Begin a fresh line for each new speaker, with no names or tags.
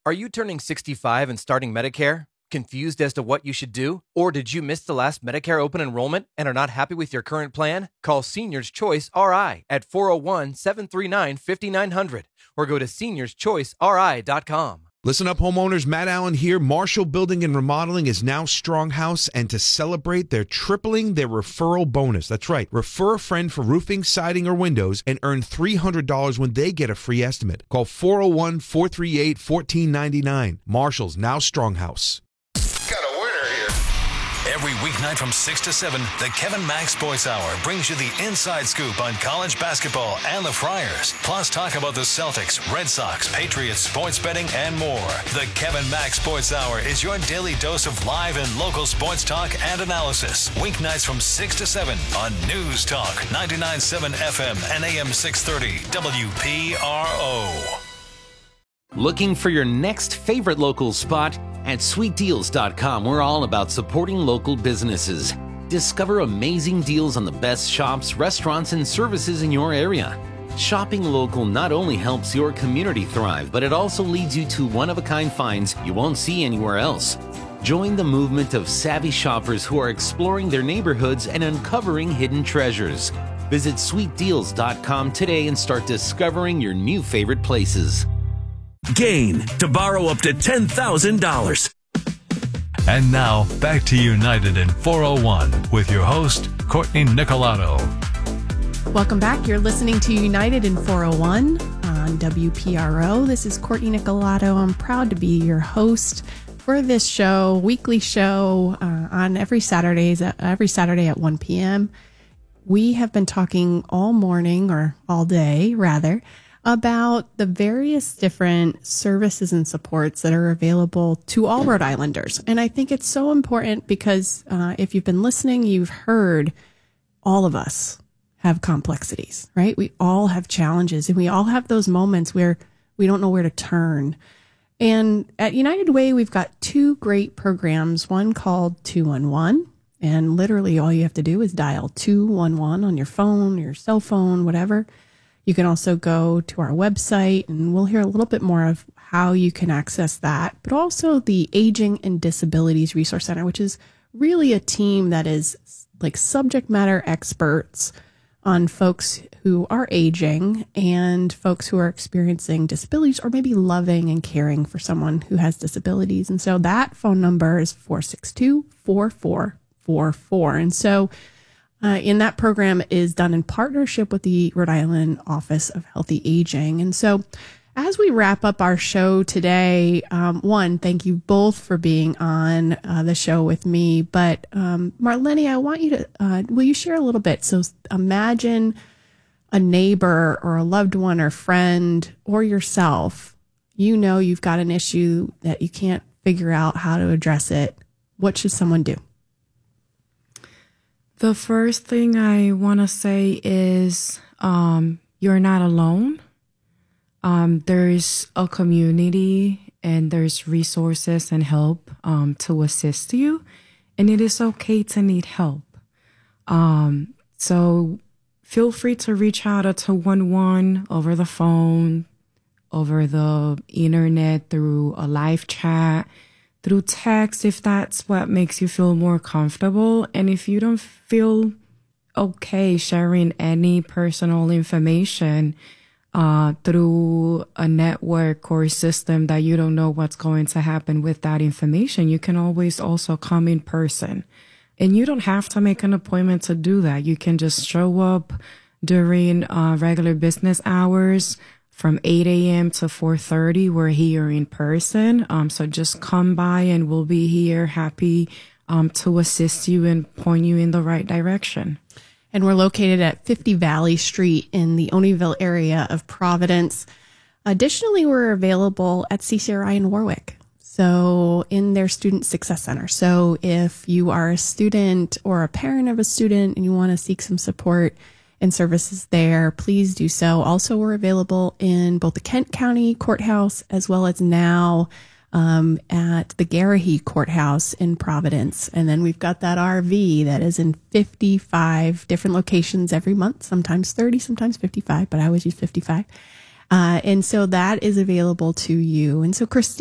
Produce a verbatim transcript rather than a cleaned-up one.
Are you turning sixty-five and starting Medicare? Confused as to what you should do? Or did you miss the last Medicare open enrollment and are not happy with your current plan? Call Seniors Choice R I at four oh one, seven three nine, five nine zero zero or go to seniors choice r i dot com.
Listen up, homeowners. Matt Allen here. Marshall Building and Remodeling is now Stronghouse, and to celebrate, they're tripling their referral bonus. That's right. Refer a friend for roofing, siding, or windows and earn three hundred dollars when they get a free estimate. Call four oh one, four three eight, one four nine nine. Marshall's now Stronghouse.
Got a winner here.
Every weeknight from six to seven, the Kevin Mack Sports Hour brings you the inside scoop on college basketball and the Friars. Plus, talk about the Celtics, Red Sox, Patriots, sports betting, and more. The Kevin Mack Sports Hour is your daily dose of live and local sports talk and analysis. Weeknights from six to seven on News Talk ninety-nine point seven F M and A M six thirty W P R O.
Looking for your next favorite local spot? At sweet deals dot com, we're all about supporting local businesses. Discover amazing deals on the best shops, restaurants, and services in your area. Shopping local not only helps your community thrive, but it also leads you to one-of-a-kind finds you won't see anywhere else. Join the movement of savvy shoppers who are exploring their neighborhoods and uncovering hidden treasures. Visit sweet deals dot com today and start discovering your new favorite places.
Gain to borrow up to ten thousand dollars.
And now, back to United in four oh one with your host, Courtney Nicolato.
Welcome back. You're listening to United in four oh one on W P R O. This is Courtney Nicolato. I'm proud to be your host for this show, weekly show uh, on every Saturdays, uh, every Saturday at one p.m. We have been talking all morning, or all day, rather, about the various different services and supports that are available to all Rhode Islanders. And I think it's so important because uh, if you've been listening, you've heard all of us have complexities, right? We all have challenges, and we all have those moments where we don't know where to turn. And at United Way, we've got two great programs, one called two one one. And literally all you have to do is dial two one one on your phone, your cell phone, whatever. You can also go to our website, and we'll hear a little bit more of how you can access that, but also the Aging and Disabilities Resource Center, which is really a team that is like subject matter experts on folks who are aging and folks who are experiencing disabilities, or maybe loving and caring for someone who has disabilities. And so that phone number is four six two, four four four four. And so Uh, in that program is done in partnership with the Rhode Island Office of Healthy Aging. And so as we wrap up our show today, um, one, thank you both for being on uh, the show with me. But um, Marlene, I want you to, uh, will you share a little bit? So imagine a neighbor or a loved one or friend or yourself, you know you've got an issue that you can't figure out how to address it. What should someone do?
The first thing I want to say is um, you're not alone. Um, there's a community and there's resources and help um, to assist you. And it is okay to need help. Um, so feel free to reach out at two one one over the phone, over the internet, through a live chat, through text, if that's what makes you feel more comfortable. And if you don't feel okay sharing any personal information uh, through a network or a system that you don't know what's going to happen with that information, you can always also come in person. And you don't have to make an appointment to do that. You can just show up during uh, regular business hours. From eight a.m. to four thirty, we're here in person. Um, so just come by and we'll be here happy um, to assist you and point you in the right direction.
And we're located at fifty Valley Street in the Oneyville area of Providence. Additionally, we're available at C C R I in Warwick, so in their Student Success Center. So if you are a student or a parent of a student and you want to seek some support and services there, please do so. Also, we're available in both the Kent County Courthouse as well as now um, at the Garrahy Courthouse in Providence. And then we've got that R V that is in fifty-five different locations every month, sometimes thirty, sometimes fifty-five, but I always use fifty-five. Uh, and so that is available to you. And so, Christine,